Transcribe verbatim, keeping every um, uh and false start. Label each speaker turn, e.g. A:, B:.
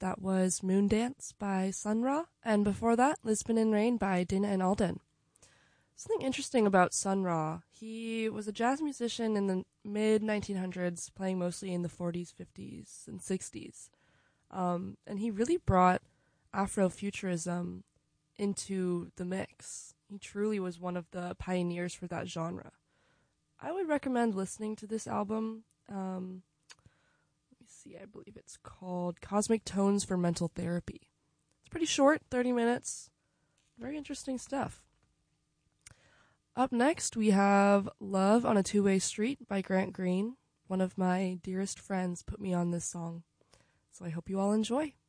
A: That was Moondance by Sun Ra, and before that, Lisbon in Rain by Din and Alden. Something interesting about Sun Ra, he was a jazz musician in the mid nineteen hundreds, playing mostly in the forties, fifties, and sixties. Um, and he really brought Afrofuturism into the mix. He truly was one of the pioneers for that genre. I would recommend listening to this album. Um, let me see, I believe it's called Cosmic Tones for Mental Therapy. It's pretty short, thirty minutes. Very interesting stuff. Up next, we have Love on a Two-Way Street by Grant Green. One of my dearest friends put me on this song, so I hope you all enjoy.